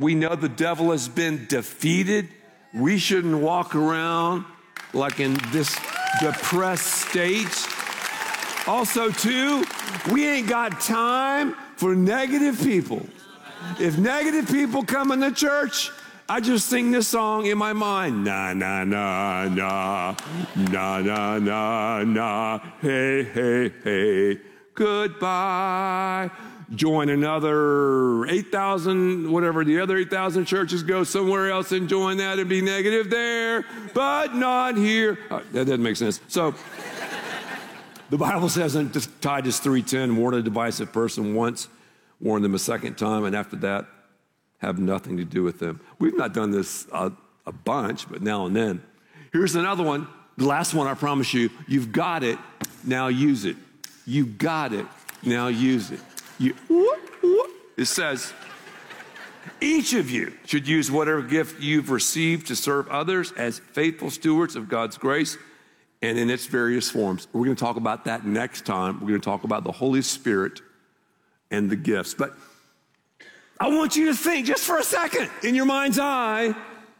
we know the devil has been defeated. We shouldn't walk around like in this depressed state. Also, too, we ain't got time for negative people. If negative people come in the church, I just sing this song in my mind. Na, na, na, na, na, na, na, na, hey, hey, hey, goodbye. Join another 8,000, whatever the other 8,000 churches, go somewhere else and join that and be negative there, but not here. That doesn't make sense. So the Bible says in Titus 3:10, warn a divisive person once, warn them a second time, and after that, have nothing to do with them. We've not done this a bunch, but now and then. Here's another one, the last one, I promise you. You've got it, now use it. You got it, now use it. It says, each of you should use whatever gift you've received to serve others as faithful stewards of God's grace and in its various forms. We're going to talk about that next time. We're going to talk about the Holy Spirit and the gifts. But I want you to think just for a second in your mind's eye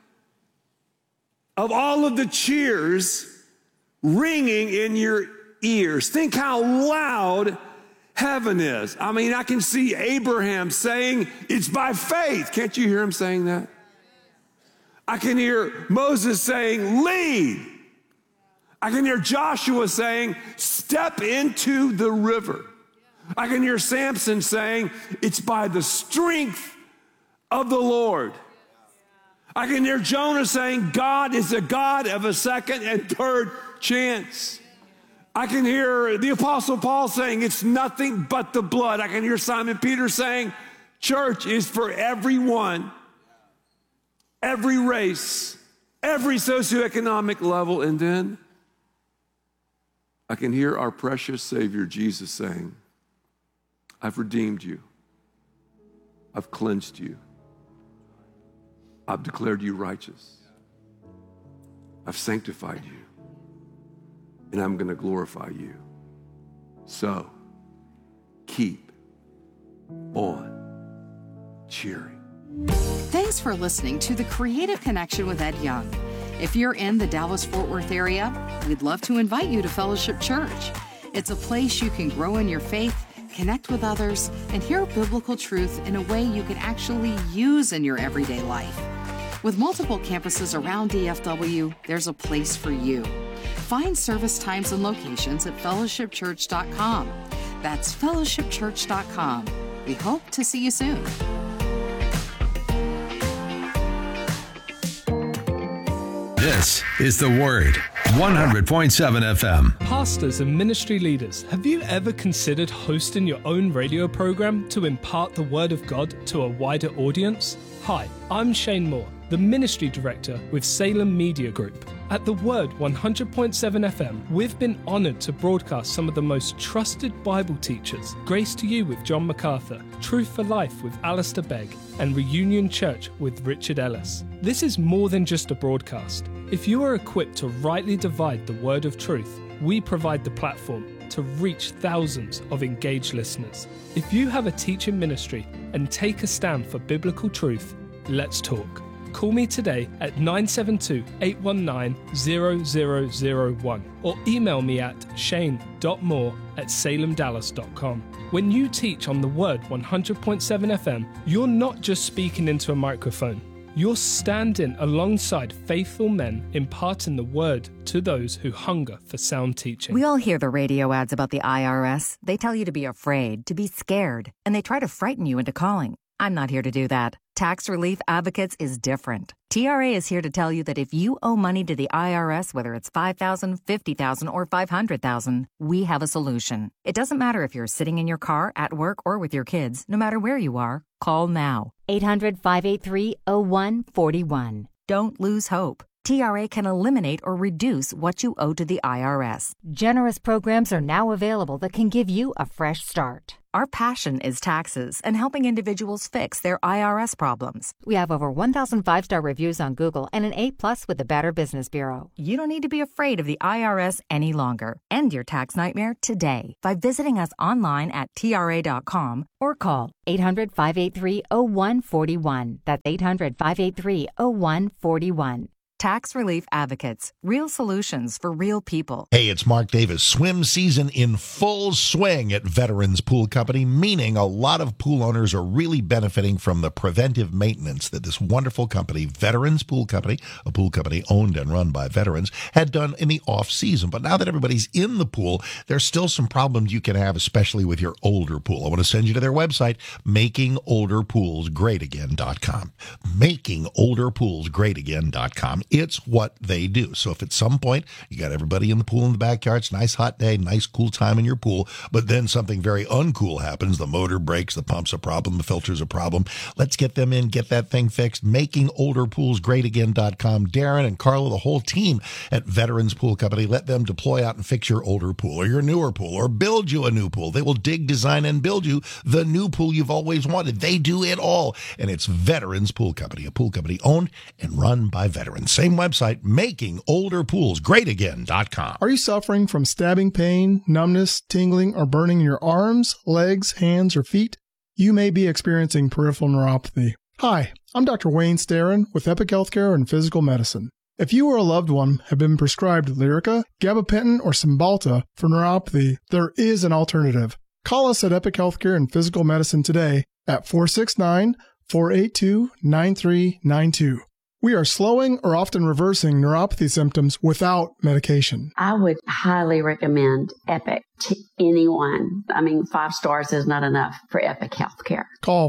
of all of the cheers ringing in your ears. Think how loud heaven is. I mean, I can see Abraham saying, it's by faith. Can't you hear him saying that? I can hear Moses saying, lead. I can hear Joshua saying, step into the river. I can hear Samson saying, it's by the strength of the Lord. I can hear Jonah saying, God is a God of a second and third chance. I can hear the Apostle Paul saying, it's nothing but the blood. I can hear Simon Peter saying, church is for everyone, every race, every socioeconomic level. And then I can hear our precious Savior Jesus saying, I've redeemed you. I've cleansed you. I've declared you righteous. I've sanctified you. And I'm going to glorify you. So, keep on cheering. Thanks for listening to The Creative Connection with Ed Young. If you're in the Dallas-Fort Worth area, we'd love to invite you to Fellowship Church. It's a place you can grow in your faith, connect with others, and hear biblical truth in a way you can actually use in your everyday life. With multiple campuses around DFW, there's a place for you. Find service times and locations at fellowshipchurch.com. That's fellowshipchurch.com. We hope to see you soon. This is The Word, 100.7 FM. Pastors and ministry leaders, have you ever considered hosting your own radio program to impart the Word of God to a wider audience? Hi, I'm Shane Moore, the Ministry Director with Salem Media Group. At The Word 100.7 FM, we've been honored to broadcast some of the most trusted Bible teachers. Grace to You with John MacArthur, Truth for Life with Alistair Begg, and Reunion Church with Richard Ellis. This is more than just a broadcast. If you are equipped to rightly divide the word of truth, we provide the platform to reach thousands of engaged listeners. If you have a teaching ministry and take a stand for biblical truth, let's talk. Call me today at 972-819-0001 or email me at shane.moore@salemdallas.com. When you teach on The Word 100.7 FM, you're not just speaking into a microphone. You're standing alongside faithful men imparting the Word to those who hunger for sound teaching. We all hear the radio ads about the IRS. They tell you to be afraid, to be scared, and they try to frighten you into calling. I'm not here to do that. Tax Relief Advocates is different. TRA is here to tell you that if you owe money to the IRS, whether it's $5,000, $50,000, or $500,000, we have a solution. It doesn't matter if you're sitting in your car, at work, or with your kids. No matter where you are, call now. 800-583-0141. Don't lose hope. TRA can eliminate or reduce what you owe to the IRS. Generous programs are now available that can give you a fresh start. Our passion is taxes and helping individuals fix their IRS problems. We have over 1,000 5-star reviews on Google and an A+ with the Better Business Bureau. You don't need to be afraid of the IRS any longer. End your tax nightmare today by visiting us online at TRA.com or call 800-583-0141. That's 800-583-0141. Tax Relief Advocates. Real solutions for real people. Hey, it's Mark Davis. Swim season in full swing at Veterans Pool Company, meaning a lot of pool owners are really benefiting from the preventive maintenance that this wonderful company, Veterans Pool Company, a pool company owned and run by veterans, had done in the off season. But now that everybody's in the pool, there's still some problems you can have, especially with your older pool. I want to send you to their website, makingolderpoolsgreatagain.com. Makingolderpoolsgreatagain.com. It's what they do. So if at some point you got everybody in the pool in the backyard, it's a nice hot day, nice cool time in your pool, but then something very uncool happens, the motor breaks, the pump's a problem, the filter's a problem, let's get them in, get that thing fixed. Makingolderpoolsgreatagain.com. Darren and Carla, the whole team at Veterans Pool Company, let them deploy out and fix your older pool or your newer pool or build you a new pool. They will dig, design, and build you the new pool you've always wanted. They do it all. And it's Veterans Pool Company, a pool company owned and run by veterans. Same website, makingolderpoolsgreatagain.com. Are you suffering from stabbing pain, numbness, tingling, or burning in your arms, legs, hands, or feet? You may be experiencing peripheral neuropathy. Hi, I'm Dr. Wayne Starrin with Epic Healthcare and Physical Medicine. If you or a loved one have been prescribed Lyrica, gabapentin, or Cymbalta for neuropathy, there is an alternative. Call us at Epic Healthcare and Physical Medicine today at 469-482-9392. We are slowing or often reversing neuropathy symptoms without medication. I would highly recommend Epic to anyone. 5 stars is not enough for Epic Healthcare. Call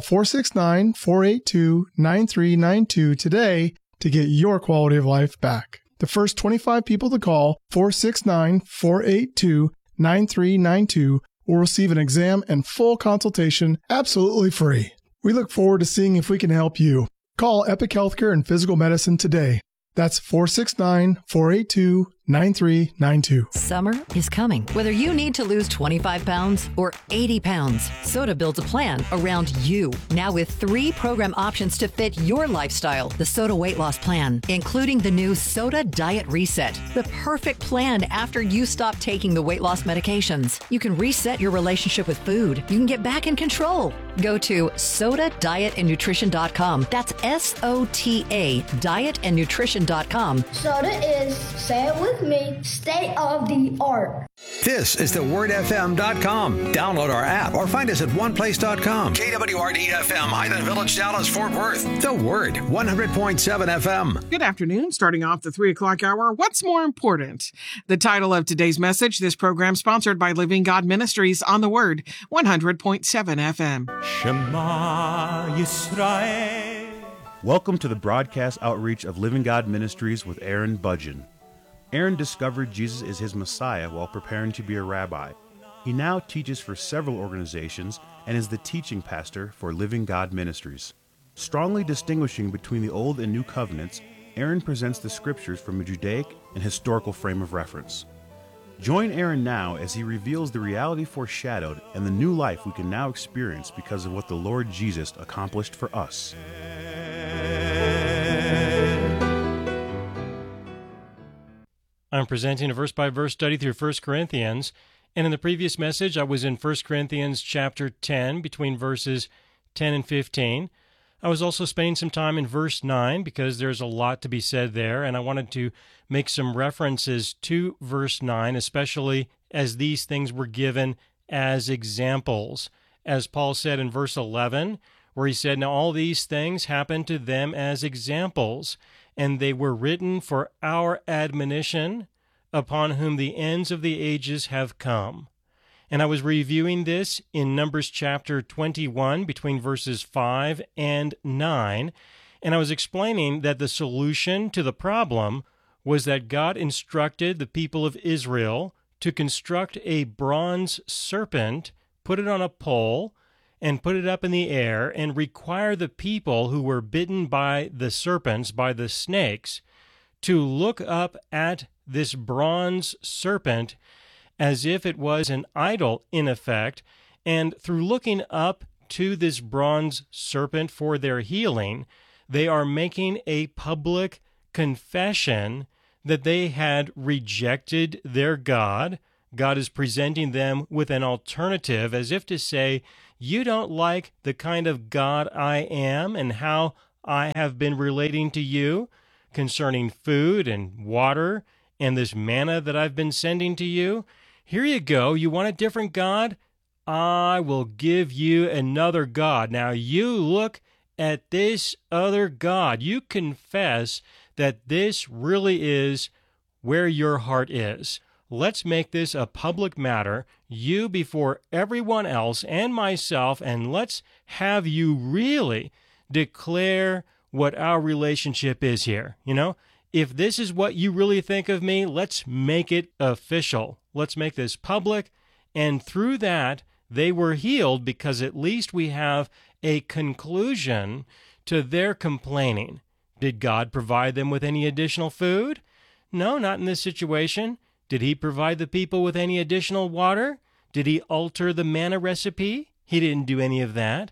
469-482-9392 today to get your quality of life back. The first 25 people to call 469-482-9392 will receive an exam and full consultation absolutely free. We look forward to seeing if we can help you. Call Epic Healthcare and Physical Medicine today. That's 469-482-9392. Summer is coming. Whether you need to lose 25 pounds or 80 pounds, Soda builds a plan around you. Now with 3 program options to fit your lifestyle. The Soda Weight Loss Plan, including the new Soda Diet Reset. The perfect plan after you stop taking the weight loss medications. You can reset your relationship with food. You can get back in control. Go to SodaDietAndNutrition.com. That's SOTA, dietandnutrition.com. Soda is, say it with me, state of the art. This is thewordfm.com. Download our app or find us at oneplace.com. KWRD-FM, Highland Village, Dallas, Fort Worth. The Word, 100.7 FM. Good afternoon. Starting off the 3 o'clock hour, what's more important? The title of today's message, this program sponsored by Living God Ministries on The Word, 100.7 FM. Shema Yisrael. Welcome to the broadcast outreach of Living God Ministries with Aaron Budgeon. Aaron discovered Jesus is his Messiah while preparing to be a rabbi. He now teaches for several organizations and is the teaching pastor for Living God Ministries. Strongly distinguishing between the Old and New Covenants, Aaron presents the scriptures from a Judaic and historical frame of reference. Join Aaron now as he reveals the reality foreshadowed and the new life we can now experience because of what the Lord Jesus accomplished for us. I'm presenting a verse-by-verse study through 1 Corinthians, and in the previous message I was in 1 Corinthians chapter 10, between verses 10 and 15. I was also spending some time in verse 9 because there's a lot to be said there, and I wanted to make some references to verse 9, especially as these things were given as examples. As Paul said in verse 11, where he said, "Now all these things happened to them as examples, and they were written for our admonition, upon whom the ends of the ages have come." And I was reviewing this in Numbers chapter 21, between verses 5 and 9, and I was explaining that the solution to the problem was that God instructed the people of Israel to construct a bronze serpent, put it on a pole, and put it up in the air, and require the people who were bitten by the serpents, by the snakes, to look up at this bronze serpent as if it was an idol, in effect, And through looking up to this bronze serpent for their healing, they are making a public confession that they had rejected their God. God is presenting them with an alternative, as if to say, you don't like the kind of God I am and how I have been relating to you concerning food and water and this manna that I've been sending to you. Here you go. You want a different God? I will give you another God. Now you look at this other God. You confess that this really is where your heart is. Let's make this a public matter, you before everyone else and myself, and let's have you really declare what our relationship is here. You know, if this is what you really think of me, let's make it official. Let's make this public. And through that, they were healed because at least we have a conclusion to their complaining. Did God provide them with any additional food? No, not in this situation. Did he provide the people with any additional water? Did he alter the manna recipe? He didn't do any of that.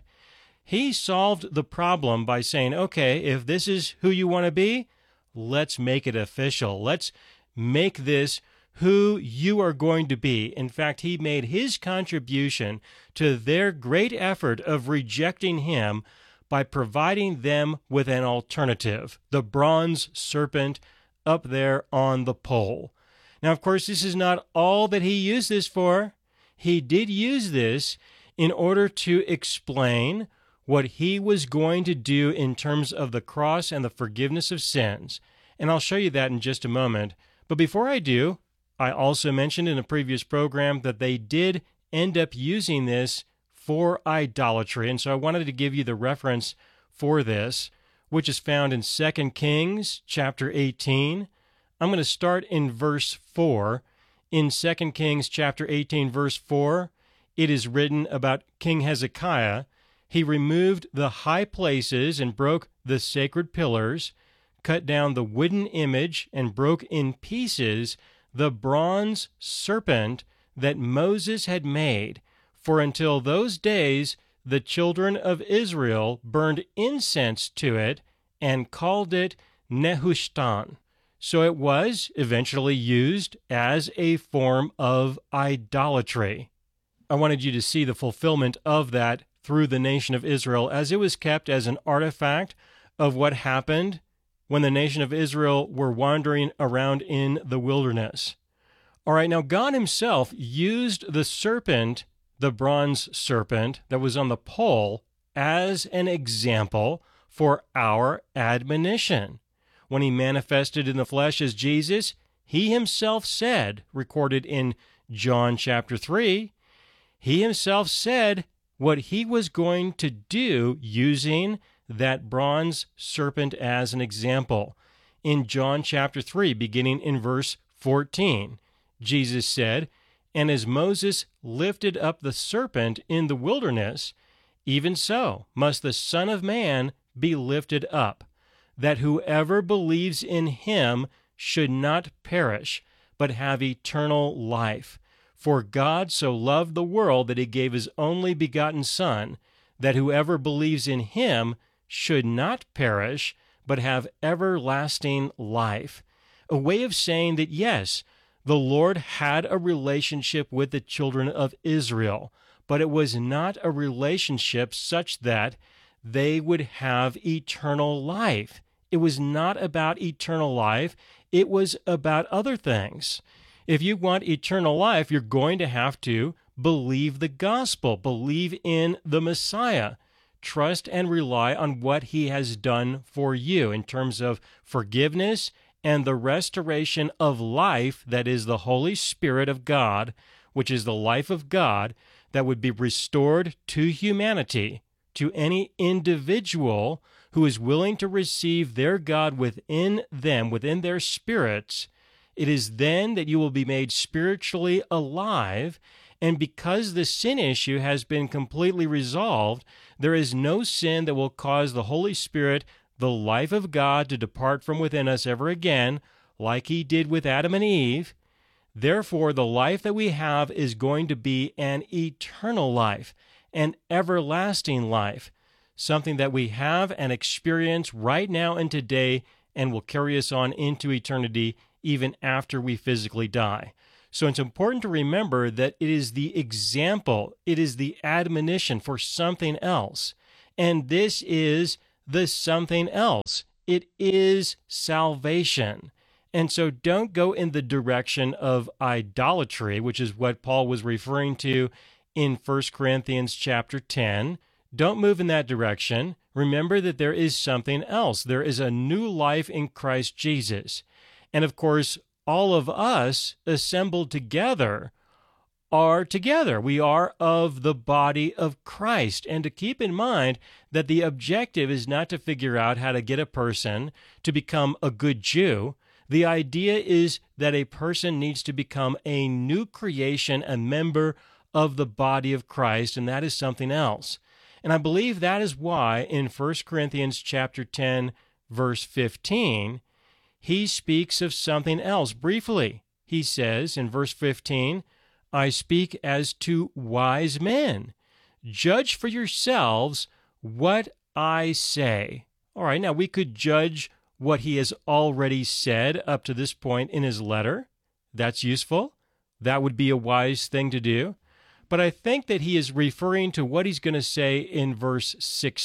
He solved the problem by saying, okay, if this is who you want to be, let's make it official. Let's make this who you are going to be. In fact, he made his contribution to their great effort of rejecting him by providing them with an alternative, the bronze serpent up there on the pole. Now, of course, this is not all that he used this for. He did use this in order to explain what he was going to do in terms of the cross and the forgiveness of sins. And I'll show you that in just a moment. But before I do, I also mentioned in a previous program that they did end up using this for idolatry. And so I wanted to give you the reference for this, which is found in 2 Kings chapter 18. I'm going to start in verse 4. In 2 Kings chapter 18, verse 4, it is written about King Hezekiah. He removed the high places and broke the sacred pillars, cut down the wooden image, and broke in pieces the bronze serpent that Moses had made. For until those days, the children of Israel burned incense to it and called it Nehushtan. So it was eventually used as a form of idolatry. I wanted you to see the fulfillment of that through the nation of Israel, as it was kept as an artifact of what happened when the nation of Israel were wandering around in the wilderness. All right, now God himself used the serpent, the bronze serpent that was on the pole, as an example for our admonition. When he manifested in the flesh as Jesus, he himself said, recorded in John chapter 3, he himself said what he was going to do using that bronze serpent as an example. In John chapter 3, beginning in verse 14, Jesus said, "And as Moses lifted up the serpent in the wilderness, even so must the Son of Man be lifted up, that whoever believes in him should not perish, but have eternal life. For God so loved the world that he gave his only begotten Son, that whoever believes in him should not perish, but have everlasting life." A way of saying that, yes, the Lord had a relationship with the children of Israel, but it was not a relationship such that they would have eternal life. It was not about eternal life. It was about other things. If you want eternal life, you're going to have to believe the gospel, believe in the Messiah, trust and rely on what he has done for you in terms of forgiveness and the restoration of life, that is the Holy Spirit of God, which is the life of God, that would be restored to humanity, to any individual who is willing to receive their God within them, within their spirits. It is then that you will be made spiritually alive, and because the sin issue has been completely resolved, there is no sin that will cause the Holy Spirit, the life of God, to depart from within us ever again, like he did with Adam and Eve. Therefore, the life that we have is going to be an eternal life, an everlasting life, something that we have and experience right now and today and will carry us on into eternity even after we physically die. So it's important to remember that it is the example, it is the admonition for something else. And this is the something else. It is salvation. And so don't go in the direction of idolatry, which is what Paul was referring to in 1 Corinthians chapter 10. Don't move in that direction. Remember that there is something else. There is a new life in Christ Jesus. And of course, all of us assembled together are together. We are of the body of Christ. And to keep in mind that the objective is not to figure out how to get a person to become a good Jew. The idea is that a person needs to become a new creation, a member of the body of Christ, and that is something else. And I believe that is why in 1 Corinthians chapter 10, verse 15, he speaks of something else briefly. He says in verse 15, I speak as to wise men. Judge for yourselves what I say. All right, now we could judge what he has already said up to this point in his letter. That's useful. That would be a wise thing to do. But I think that he is referring to what he's going to say in verse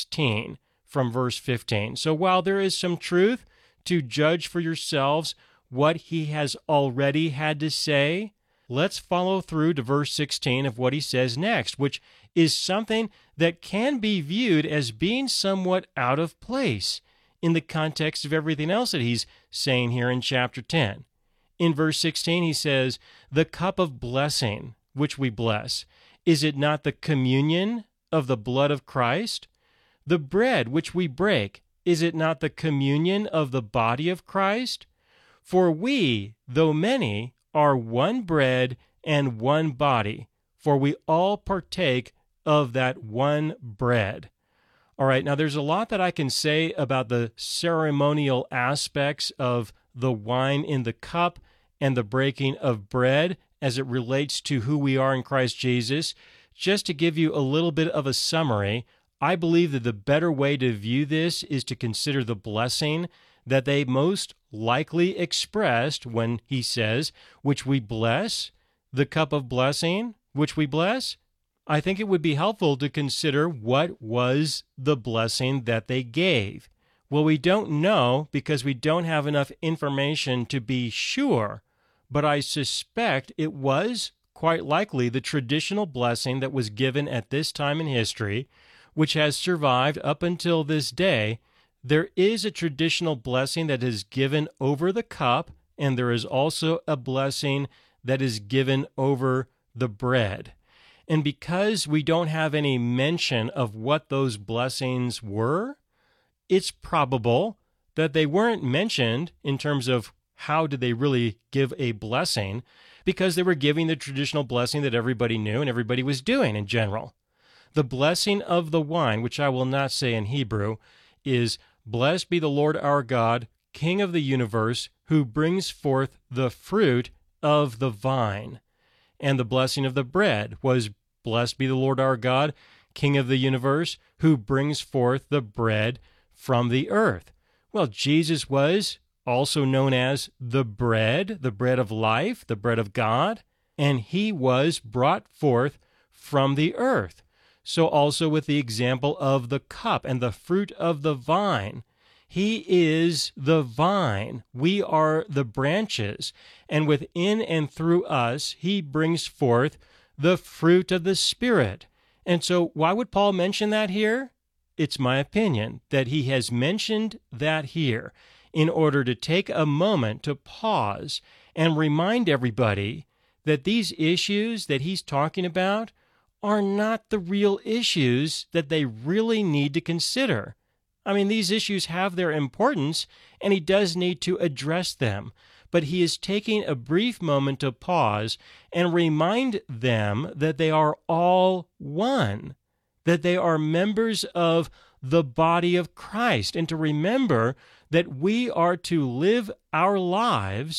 16 from verse 15. So while there is some truth to judge for yourselves what he has already had to say, let's follow through to verse 16 of what he says next, which is something that can be viewed as being somewhat out of place in the context of everything else that he's saying here in chapter 10. In verse 16, he says, the cup of blessing which we bless, is it not the communion of the blood of Christ? The bread which we break, is it not the communion of the body of Christ? For we, though many, are one bread and one body, for we all partake of that one bread. All right, now there's a lot that I can say about the ceremonial aspects of the wine in the cup and the breaking of bread as it relates to who we are in Christ Jesus. Just to give you a little bit of a summary, I believe that the better way to view this is to consider the blessing that they most likely expressed when he says, which we bless, the cup of blessing, which we bless. I think it would be helpful to consider what was the blessing that they gave. Well, we don't know because we don't have enough information to be sure, but I suspect it was quite likely the traditional blessing that was given at this time in history, which has survived up until this day. There is a traditional blessing that is given over the cup, and there is also a blessing that is given over the bread. And because we don't have any mention of what those blessings were, it's probable that they weren't mentioned in terms of how did they really give a blessing, because they were giving the traditional blessing that everybody knew and everybody was doing in general. The blessing of the wine, which I will not say in Hebrew, is, blessed be the Lord our God, King of the universe, who brings forth the fruit of the vine. And the blessing of the bread was, blessed be the Lord our God, King of the universe, who brings forth the bread from the earth. Well, Jesus was also known as the bread of life, the bread of God, and he was brought forth from the earth. So also with the example of the cup and the fruit of the vine. He is the vine. We are the branches. And within and through us, he brings forth the fruit of the Spirit. And so why would Paul mention that here? It's my opinion that he has mentioned that here in order to take a moment to pause and remind everybody that these issues that he's talking about are not the real issues that they really need to consider. I mean, these issues have their importance, and he does need to address them. But he is taking a brief moment to pause and remind them that they are all one, that they are members of the body of Christ, and to remember that we are to live our lives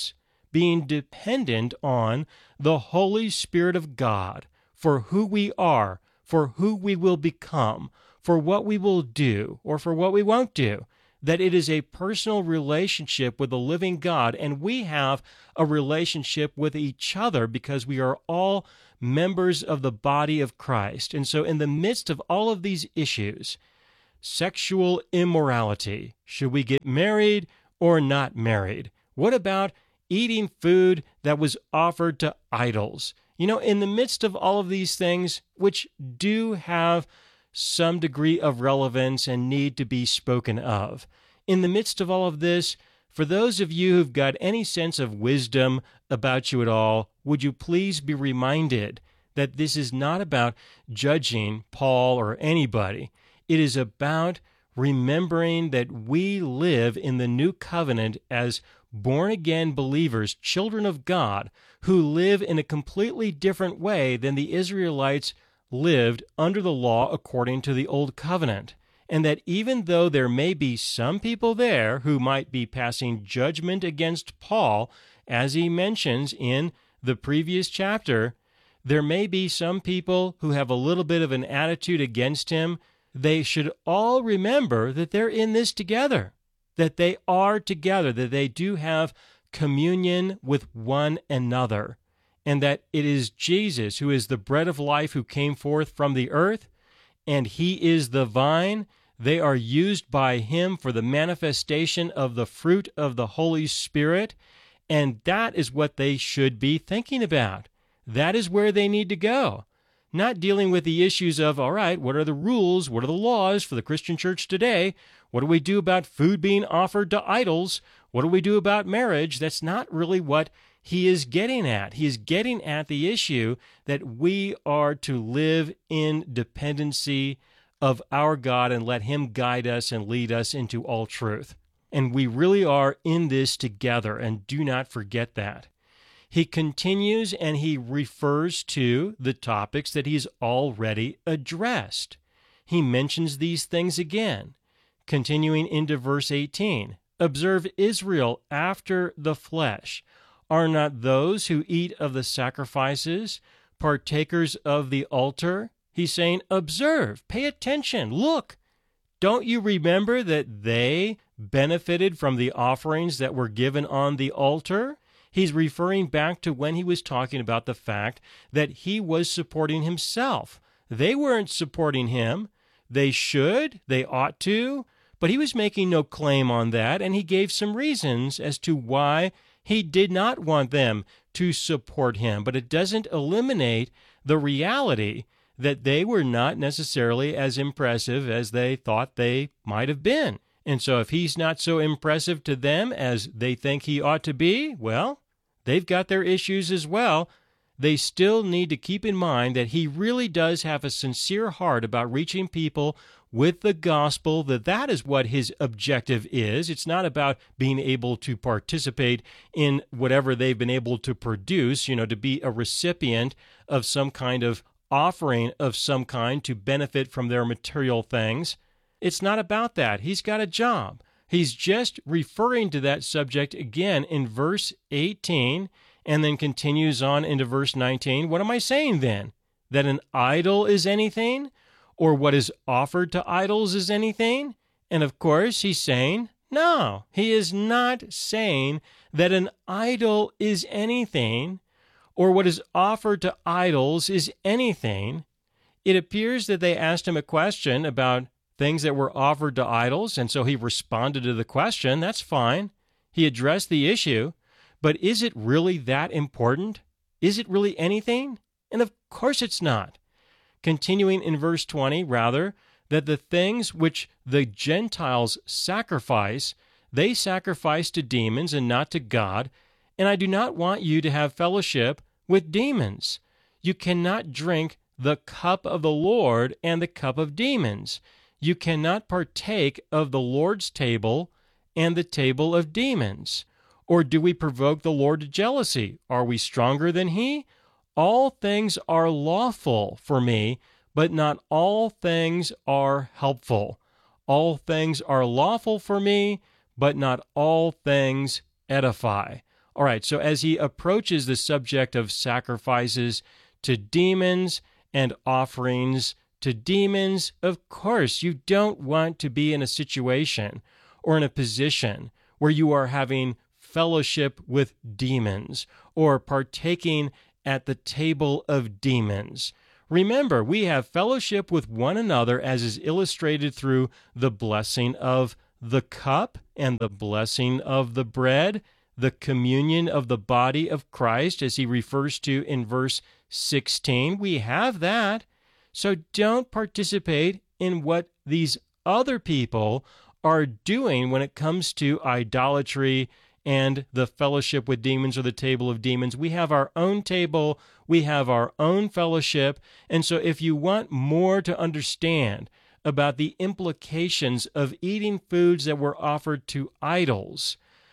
being dependent on the Holy Spirit of God for who we are, for who we will become, for what we will do, or for what we won't do. That it is a personal relationship with the living God, and we have a relationship with each other because we are all members of the body of Christ. And so in the midst of all of these issues, sexual immorality, should we get married or not married? What about eating food that was offered to idols? In the midst of all of these things, which do have some degree of relevance and need to be spoken of, in the midst of all of this, for those of you who've got any sense of wisdom about you at all, would you please be reminded that this is not about judging Paul or anybody. It is about remembering that we live in the new covenant as born-again believers, children of God, who live in a completely different way than the Israelites lived under the law according to the Old Covenant. And that even though there may be some people there who might be passing judgment against Paul, as he mentions in the previous chapter, there may be some people who have a little bit of an attitude against him. They should all remember that they're in this together, that they are together, that they do have communion with one another, and that it is Jesus who is the bread of life who came forth from the earth, and he is the vine. They are used by him for the manifestation of the fruit of the Holy Spirit, and that is what they should be thinking about. That is where they need to go. Not dealing with the issues of, all right, what are the rules, what are the laws for the Christian church today? What do we do about food being offered to idols? What do we do about marriage? That's not really what he is getting at. He is getting at the issue that we are to live in dependency of our God and let him guide us and lead us into all truth. And we really are in this together, and do not forget that. He continues and he refers to the topics that he's already addressed. He mentions these things again, continuing into verse 18. Observe Israel after the flesh. Are not those who eat of the sacrifices partakers of the altar? He's saying, observe, pay attention, look. Don't you remember that they benefited from the offerings that were given on the altar? He's referring back to when he was talking about the fact that he was supporting himself. They weren't supporting him. They should, they ought to, but he was making no claim on that, and he gave some reasons as to why he did not want them to support him. But it doesn't eliminate the reality that they were not necessarily as impressive as they thought they might have been. And so if he's not so impressive to them as they think he ought to be, well, they've got their issues as well. They still need to keep in mind that he really does have a sincere heart about reaching people with the gospel, that is what his objective is. It's not about being able to participate in whatever they've been able to produce, to be a recipient of some kind of offering of some kind to benefit from their material things. It's not about that. He's got a job. He's just referring to that subject again in verse 18 and then continues on into verse 19. What am I saying then? That an idol is anything? Or what is offered to idols is anything? And of course, he's saying, no, he is not saying that an idol is anything or what is offered to idols is anything. It appears that they asked him a question about things that were offered to idols, and so he responded to the question. That's fine. He addressed the issue, but is it really that important? Is it really anything? And of course it's not. Continuing in verse 20, rather, that the things which the Gentiles sacrifice, they sacrifice to demons and not to God, and I do not want you to have fellowship with demons. You cannot drink the cup of the Lord and the cup of demons. You cannot partake of the Lord's table and the table of demons. Or do we provoke the Lord to jealousy? Are we stronger than he? All things are lawful for me, but not all things are helpful. All things are lawful for me, but not all things edify. All right, so as he approaches the subject of sacrifices to demons and offerings to demons, of course, you don't want to be in a situation or in a position where you are having fellowship with demons or partaking at the table of demons. Remember, we have fellowship with one another as is illustrated through the blessing of the cup and the blessing of the bread, the communion of the body of Christ, as he refers to in verse 16. We have that. So don't participate in what these other people are doing when it comes to idolatry and the fellowship with demons or the table of demons. We have our own table, we have our own fellowship, and so if you want more to understand about the implications of eating foods that were offered to idols,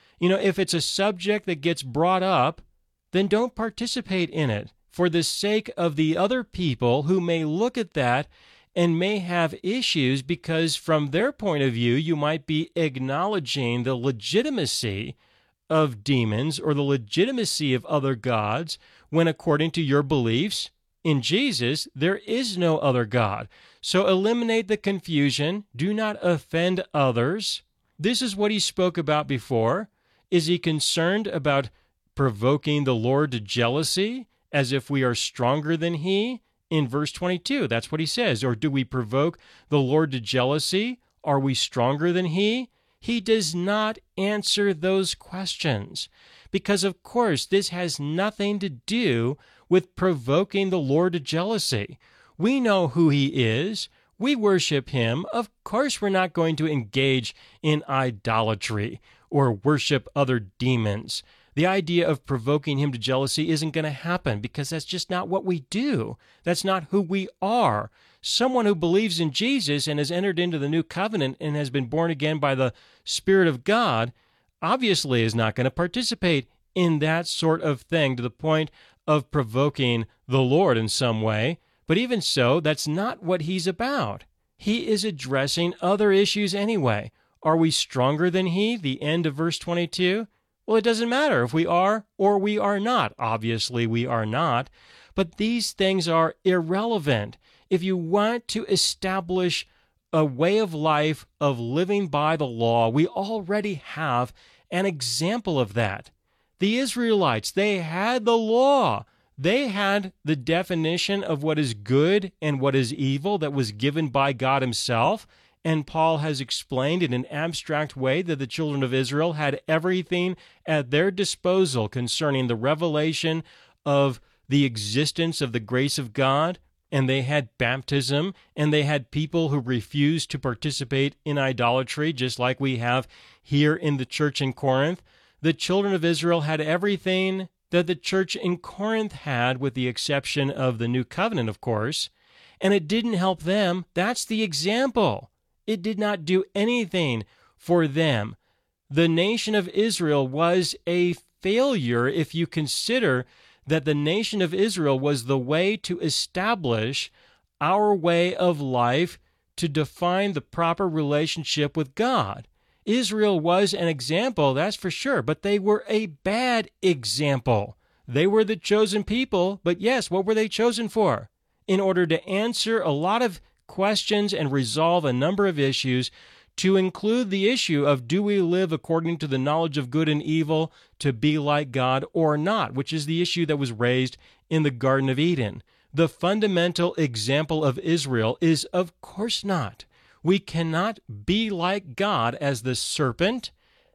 if it's a subject that gets brought up, then don't participate in it for the sake of the other people who may look at that and may have issues because from their point of view, you might be acknowledging the legitimacy of demons or the legitimacy of other gods when, according to your beliefs in Jesus, there is no other God. So eliminate the confusion. Do not offend others. This is what he spoke about before. Is he concerned about provoking the Lord to jealousy as if we are stronger than he? In verse 22, that's what he says. Or do we provoke the Lord to jealousy? Are we stronger than he? He does not answer those questions because, of course, this has nothing to do with provoking the Lord to jealousy. We know who he is. We worship him. Of course, we're not going to engage in idolatry or worship other demons. The idea of provoking him to jealousy isn't going to happen because that's just not what we do. That's not who we are. Someone who believes in Jesus and has entered into the new covenant and has been born again by the Spirit of God obviously is not going to participate in that sort of thing to the point of provoking the Lord in some way. But even so, that's not what he's about. He is addressing other issues anyway. Are we stronger than he? The end of verse 22. Well, it doesn't matter if we are or we are not. Obviously, we are not. But these things are irrelevant. If you want to establish a way of life of living by the law, we already have an example of that. The Israelites, they had the law. They had the definition of what is good and what is evil that was given by God himself. And Paul has explained in an abstract way that the children of Israel had everything at their disposal concerning the revelation of the existence of the grace of God. And they had baptism, and they had people who refused to participate in idolatry, just like we have here in the church in Corinth. The children of Israel had everything that the church in Corinth had, with the exception of the new covenant, of course. And it didn't help them. That's the example. It did not do anything for them. The nation of Israel was a failure if you consider that the nation of Israel was the way to establish our way of life to define the proper relationship with God. Israel was an example, that's for sure, but they were a bad example. They were the chosen people, but yes, what were they chosen for? In order to answer a lot of questions and resolve a number of issues, to include the issue of do we live according to the knowledge of good and evil to be like God or not, which is the issue that was raised in the Garden of Eden. The fundamental example of Israel is, of course not. We cannot be like God as the serpent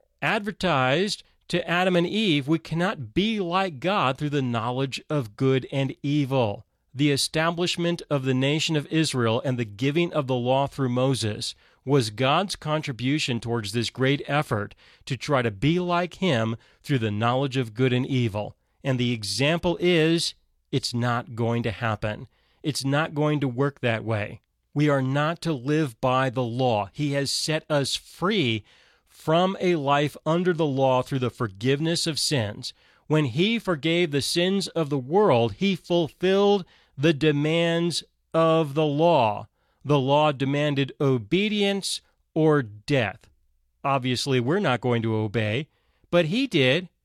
advertised to Adam and Eve. We cannot be like God through the knowledge of good and evil. The establishment of the nation of Israel and the giving of the law through Moses was God's contribution towards this great effort to try to be like him through the knowledge of good and evil. And the example is, it's not going to happen. It's not going to work that way. We are not to live by the law. He has set us free from a life under the law through the forgiveness of sins. When he forgave the sins of the world, he fulfilled the demands of the law. The law demanded obedience or death. Obviously, we're not going to obey, but he did.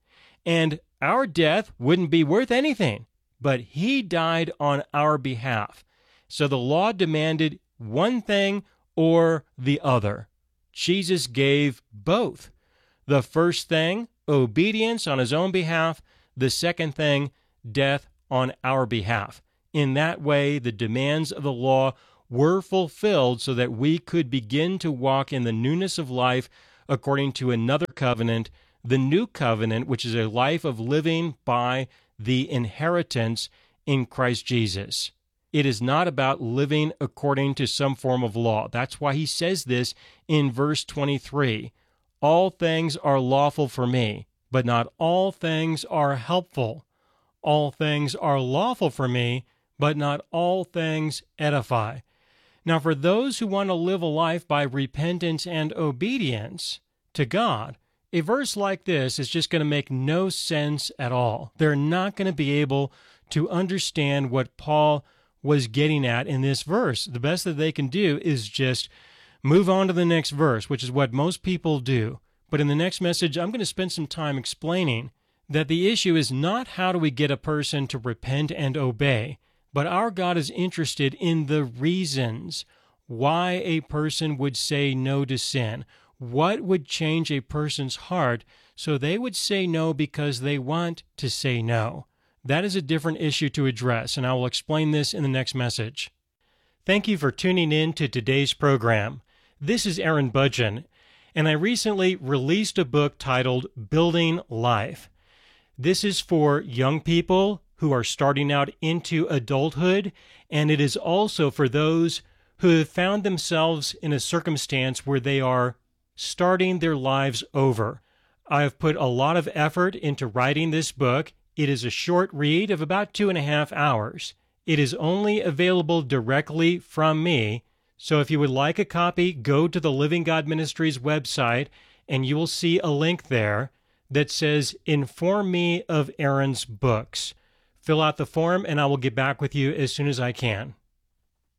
and our death wouldn't be worth anything. But he died on our behalf. So the law demanded one thing or the other. Jesus gave both. The first thing, obedience on his own behalf. The second thing, death on our behalf. In that way, the demands of the law were fulfilled so that we could begin to walk in the newness of life according to another covenant, the new covenant, which is a life of living by the inheritance in Christ Jesus. It is not about living according to some form of law. That's why he says this in verse 23. All things are lawful for me, but not all things are helpful. All things are lawful for me, but not all things edify. Now, for those who want to live a life by repentance and obedience to God, a verse like this is just going to make no sense at all. They're not going to be able to understand what Paul was getting at in this verse. The best that they can do is just move on to the next verse, which is what most people do. But in the next message, I'm going to spend some time explaining that the issue is not how do we get a person to repent and obey, but our God is interested in the reasons why a person would say no to sin. What would change a person's heart so they would say no because they want to say no? That is a different issue to address, and I will explain this in the next message. Thank you for tuning in to today's program. This is Aaron Budgen, and I recently released a book titled Building Life. This is for young people who are starting out into adulthood, and it is also for those who have found themselves in a circumstance where they are starting their lives over. I have put a lot of effort into writing this book. It is a short read of about 2.5 hours. It is only available directly from me, so if you would like a copy, go to the Living God Ministries website, and you will see a link there that says, Inform me of Aaron's books. Fill out the form, and I will get back with you as soon as I can.